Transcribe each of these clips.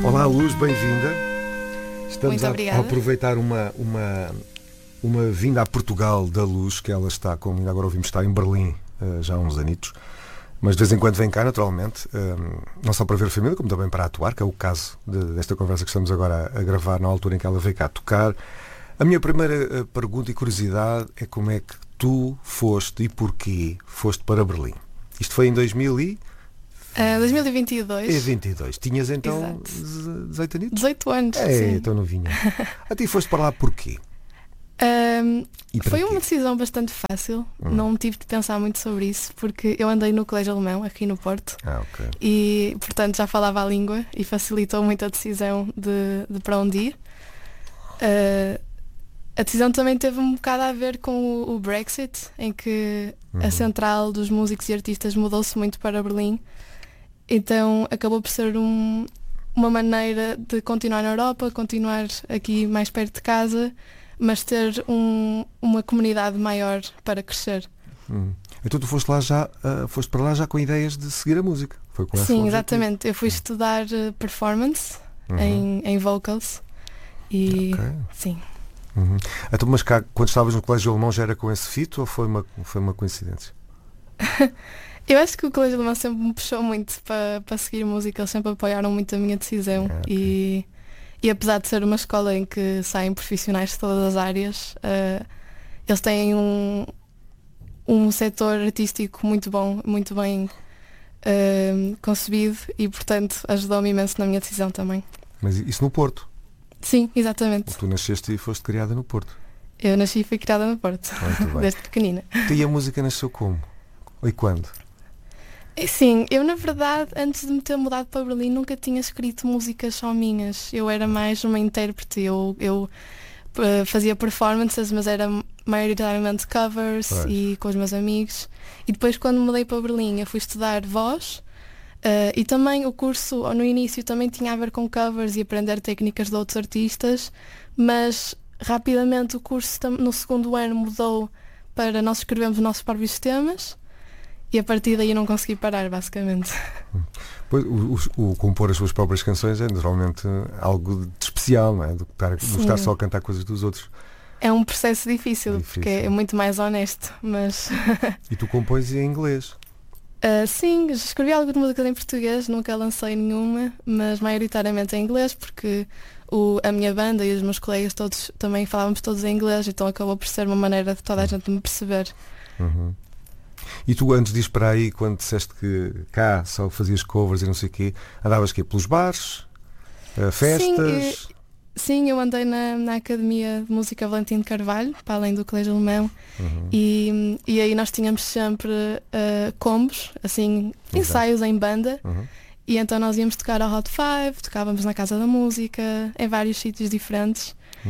Olá, Luz, bem-vinda. Estamos Muito a obrigada. aproveitar uma vinda a Portugal da Luz, que ela está, como ainda agora ouvimos, está em Berlim já há uns anitos, mas de vez em quando vem cá, naturalmente, não só para ver a família, como também para atuar, que é o caso desta conversa que estamos agora a gravar na altura em que ela veio cá tocar. A minha primeira pergunta e curiosidade é como é que tu foste e porquê foste para Berlim. Isto foi em 2022. 2022. Tinhas então Exato. 18 anos? 18 anos, É, sim. então novinha. A ti foste para lá porquê? E para Foi quê? uma decisão bastante fácil. Não tive de pensar muito sobre isso, porque eu andei no colégio alemão, aqui no Porto, Ok. e, portanto, já falava a língua e facilitou muito a decisão de para onde ir. A decisão também teve um bocado a ver com o Brexit, em que a central dos músicos e artistas mudou-se muito para Berlim. Então acabou por ser uma maneira de continuar na Europa, continuar aqui mais perto de casa, mas ter uma comunidade maior para crescer. Então tu foste para lá já com ideias de seguir a música. Foi com esse Sim, objetivo. exatamente. Eu fui estudar performance em vocals e Ok. sim. Então, mas cá, quando estavas no colégio alemão já era com esse fito ou foi uma coincidência? Eu acho que o colégio alemão sempre me puxou muito para seguir música, eles sempre apoiaram muito a minha decisão e apesar de ser uma escola em que saem profissionais de todas as áreas, eles têm um setor artístico muito bom, muito bem concebido e portanto ajudou-me imenso na minha decisão também. Mas isso no Porto? Sim, exatamente. Tu nasceste e foste criada no Porto. Eu nasci e fui criada no Porto, Muito bem. desde pequenina. E a música nasceu como? E quando? Sim, eu na verdade, antes de me ter mudado para Berlim, nunca tinha escrito músicas só minhas. Eu era mais uma intérprete. Eu fazia performances, mas era maioritariamente covers e com os meus amigos. E depois, quando me mudei para Berlim, eu fui estudar voz. E também o curso, no início, também tinha a ver com covers e aprender técnicas de outros artistas, mas rapidamente o curso no segundo ano mudou para nós escrevermos os nossos próprios temas. E a partir daí eu não consegui parar, basicamente. Pois, o compor as suas próprias canções é naturalmente algo de especial, não é? Do que estar só a cantar coisas dos outros. É um processo difícil, porque é muito mais honesto, mas... E tu compões em inglês? Sim, escrevi algumas músicas em português, nunca lancei nenhuma, mas maioritariamente em inglês, porque a minha banda e os meus colegas todos também falávamos todos em inglês, então acabou por ser uma maneira de toda a gente me perceber. E tu antes de ir para aí, quando disseste que cá só fazias covers e não sei o quê, andavas quê? Pelos bares? Festas? Sim, eu andei na Academia de Música Valentim de Carvalho, para além do Colégio Alemão, e aí nós tínhamos sempre combos, assim, ensaios em banda, e então nós íamos tocar ao Hot Five, tocávamos na Casa da Música, em vários sítios diferentes.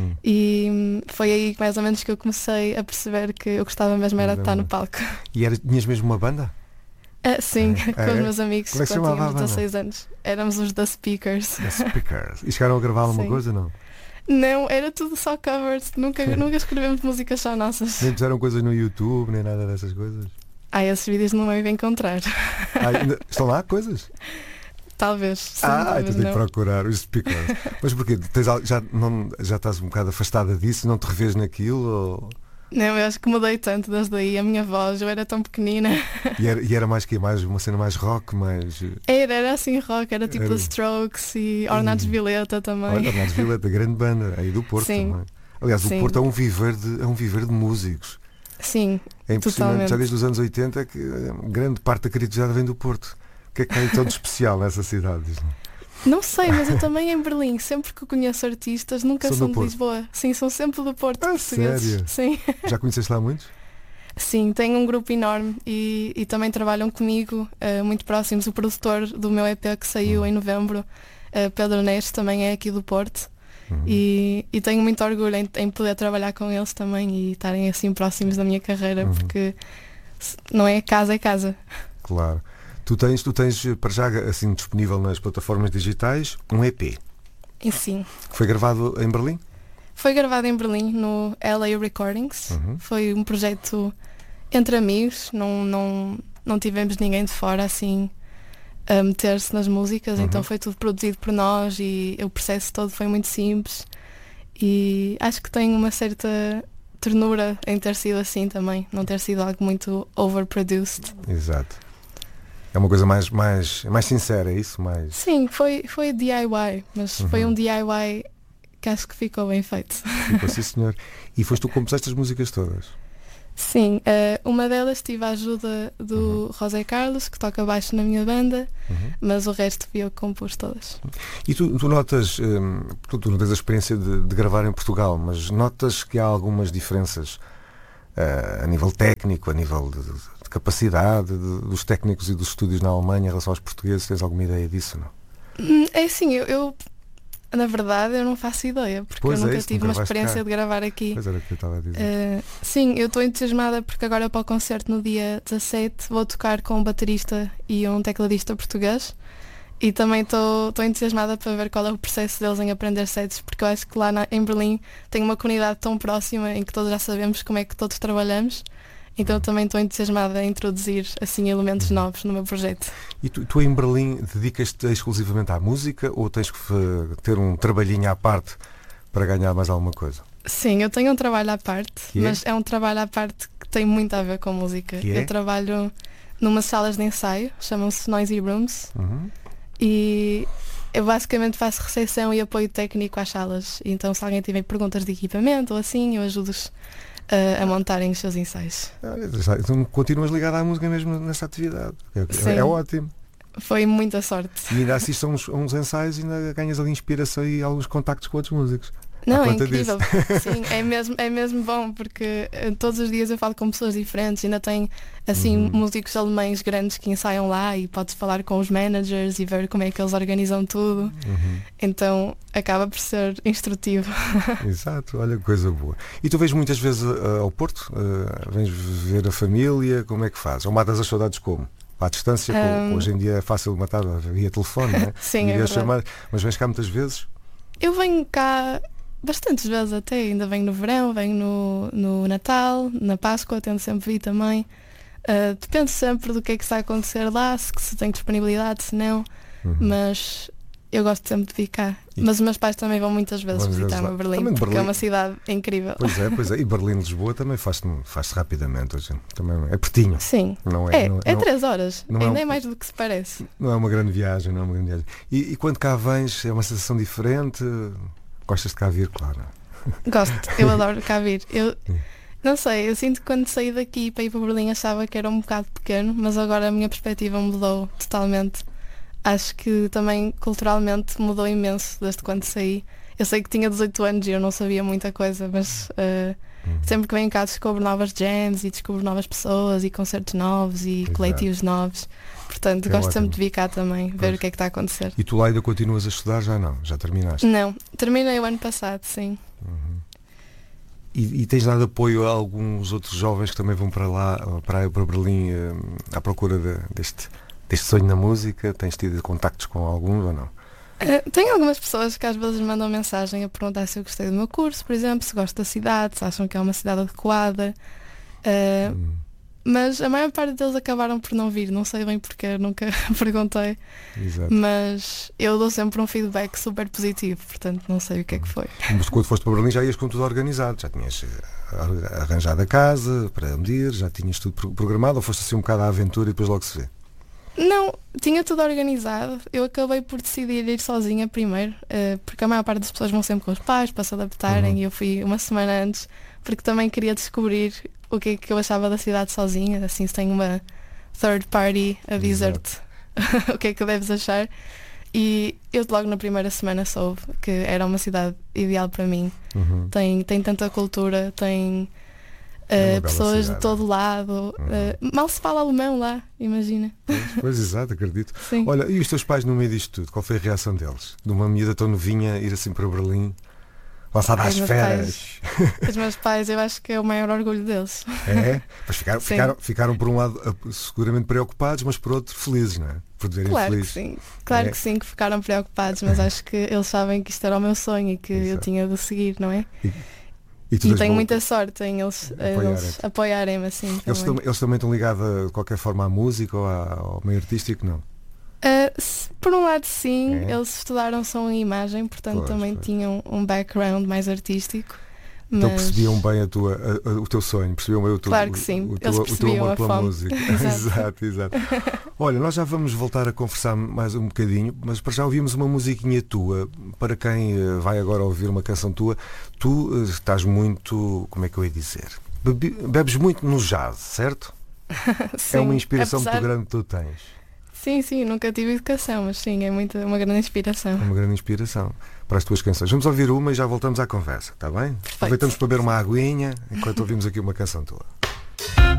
E foi aí mais ou menos que eu comecei a perceber que eu gostava mesmo era de estar no palco. E tinhas mesmo uma banda? Sim, com os meus amigos, Como é que se quando chamava a tínhamos banda? 16 anos. Éramos os The Speakers. The Speakers. E chegaram a gravar alguma Sim. coisa, não? Não, era tudo só covers. Nunca escrevemos músicas só nossas. Nem puseram coisas no YouTube, nem nada dessas coisas? Esses vídeos não me encontrar. Estão lá coisas? Talvez. Sim, então talvez tenho que não. procurar os Speakers. Mas porquê? Já estás um bocado afastada disso? Não te revês naquilo? Ou... Não, eu acho que mudei tanto desde aí. A minha voz, eu era tão pequenina. E era mais que mais uma cena mais rock, mais... Era assim rock, era tipo The Strokes e Ornatos Violeta também. Olha, Ornatos Violeta, grande banda aí do Porto. Sim. Também. Aliás, o Sim. Porto é um viver de músicos. Sim, É impressionante, totalmente. já desde os anos 80 que grande parte da criatividade vem do Porto. O que é que há então de especial nessa cidade? Não sei, mas eu também em Berlim, sempre que conheço artistas, nunca São são do de Porto? Lisboa. Sim, são sempre do Porto, Ah, portugueses. sério? Sim. Já conheceste lá muitos? Sim, tenho um grupo enorme e também trabalham comigo, muito próximos. O produtor do meu EP que saiu em novembro, Pedro Neves, também é aqui do Porto. E tenho muito orgulho em poder trabalhar com eles também e estarem assim próximos da minha carreira, porque não é casa, é casa. Claro. Tu tens para já assim disponível nas plataformas digitais um EP E sim. que foi gravado em Berlim? Foi gravado em Berlim, no LA Recordings. Foi um projeto entre amigos, não tivemos ninguém de fora assim a meter-se nas músicas, então foi tudo produzido por nós e o processo todo foi muito simples e acho que tem uma certa ternura em ter sido assim também, não ter sido algo muito overproduced. Exato. É uma coisa mais sincera, é isso? Sim, foi DIY, mas foi um DIY que acho que ficou bem feito. Ficou, sim, senhor. E foste tu que compuseste as músicas todas? Sim, uma delas tive a ajuda do José Carlos, que toca baixo na minha banda, mas o resto fui eu que compus todas. E tu notas, tu não tens a experiência de gravar em Portugal, mas notas que há algumas diferenças a nível técnico, a nível de capacidade dos técnicos e dos estúdios na Alemanha em relação aos portugueses? Tens alguma ideia disso, não? É assim, eu na verdade eu não faço ideia, porque eu nunca tive uma experiência de gravar aqui. Pois era o que eu estava a dizer. Sim, eu estou entusiasmada porque agora para o concerto no dia 17 vou tocar com um baterista e um tecladista português e também estou entusiasmada para ver qual é o processo deles em aprender sets, porque eu acho que lá em Berlim tem uma comunidade tão próxima em que todos já sabemos como é que todos trabalhamos. Então também estou entusiasmada a introduzir assim elementos novos no meu projeto. E tu em Berlim dedicas-te exclusivamente à música ou tens que ter um trabalhinho à parte para ganhar mais alguma coisa? Sim, eu tenho um trabalho à parte, mas é um trabalho à parte que tem muito a ver com música. Eu trabalho numas salas de ensaio, chamam-se Noisy Rooms, e eu basicamente faço recepção e apoio técnico às salas. Então se alguém tiver perguntas de equipamento ou assim, eu ajudo-os a montarem os seus ensaios. Então continuas ligado à música mesmo nessa atividade. É ótimo. Foi muita sorte. E ainda assistes a uns ensaios e ainda ganhas ali inspiração e alguns contactos com outros músicos. Não, é incrível. Sim, é mesmo bom, porque todos os dias eu falo com pessoas diferentes, ainda tem assim músicos alemães grandes que ensaiam lá e podes falar com os managers e ver como é que eles organizam tudo. Então acaba por ser instrutivo. Exato, olha que coisa boa. E tu vens muitas vezes ao Porto? Vens ver a família? Como é que fazes? Ou matas as saudades como? À distância, hoje em dia é fácil matar via telefone, não é? Sim, é chamar, mas vens cá muitas vezes? Eu venho cá bastantes vezes até, ainda venho no verão, venho no Natal, na Páscoa, tento sempre vir também. Depende sempre do que é que está a acontecer lá, se tem disponibilidade, se não, mas eu gosto sempre de vir cá. Mas os meus pais também vão muitas vezes visitar-me a Berlim, porque Berlim é uma cidade incrível. Pois é. E Berlim-Lisboa também faz-se rapidamente hoje. Também é pertinho. Sim, não é 3 horas, ainda é mais do que se parece. Não é uma grande viagem, E quando cá vens, é uma sensação diferente? Gostas de cá vir, claro? Gosto, eu adoro cá vir. Eu não sei, eu sinto que quando saí daqui para ir para Berlim achava que era um bocado pequeno, mas agora a minha perspectiva mudou totalmente. Acho que também culturalmente mudou imenso desde quando saí. Eu sei que tinha 18 anos e eu não sabia muita coisa, mas sempre que venho cá descubro novas jams e descubro novas pessoas e concertos novos e coletivos novos. Portanto, gosto sempre de vir cá também, ver o que é que está a acontecer. E tu lá ainda continuas a estudar? Já não? Já terminaste? Não, terminei o ano passado, sim. E tens dado apoio a alguns outros jovens que também vão para lá, para Berlim, à procura deste sonho na música? Tens tido contactos com alguns ou não? Tenho algumas pessoas que às vezes mandam mensagem a perguntar se eu gostei do meu curso, por exemplo, se gosto da cidade, se acham que é uma cidade adequada. Mas a maior parte deles acabaram por não vir, não sei bem porque, nunca perguntei. Exato. Mas eu dou sempre um feedback super positivo, portanto não sei o que é que foi. Mas quando foste para Berlim já ias com tudo organizado, já tinhas arranjado a casa para medir, já tinhas tudo programado, ou foste assim um bocado à aventura e depois logo se vê? Não, tinha tudo organizado. Eu acabei por decidir ir sozinha primeiro, porque a maior parte das pessoas vão sempre com os pais para se adaptarem, e eu fui uma semana antes, porque também queria descobrir o que é que eu achava da cidade sozinha, assim se tem uma third party a dizer-te o que é que deves achar. E eu logo na primeira semana soube que era uma cidade ideal para mim. Tem tanta cultura, tem pessoas de todo lado. Mal se fala alemão lá, imagina. Pois exato, acredito. Sim. Olha, e os teus pais no meio disto tudo, qual foi a reação deles? De uma miúda tão novinha ir assim para Berlim, lançada às feras? Os meus pais, eu acho que é o maior orgulho deles. É? Mas ficaram por um lado seguramente preocupados, mas por outro felizes, não é? Por verem felizes. Claro que sim, que ficaram preocupados, mas acho que eles sabem que isto era o meu sonho e que eu tinha de seguir, não é? E tenho muita sorte em eles apoiarem-me assim. Eles também estão ligados de qualquer forma à música ou ao meio artístico, não? Por um lado sim, É? eles estudaram som e imagem, portanto Pois, também pois. tinham um background mais artístico. Então Mas percebiam bem o teu sonho, percebiam bem claro que sim, o eles teu percebiam amor a pela fome. música. Exato. Exato. Olha, nós já vamos voltar a conversar mais um bocadinho, mas para já ouvimos uma musiquinha tua. Para quem vai agora ouvir uma canção tua, tu estás muito, como é que eu ia dizer? Bebes muito no jazz, certo? Sim, É uma inspiração apesar- muito grande que tu tens. Sim, nunca tive educação, mas sim, é uma grande inspiração. É uma grande inspiração para as tuas canções. Vamos ouvir uma e já voltamos à conversa, está bem? Aproveitamos para beber uma aguinha enquanto ouvimos aqui uma canção tua.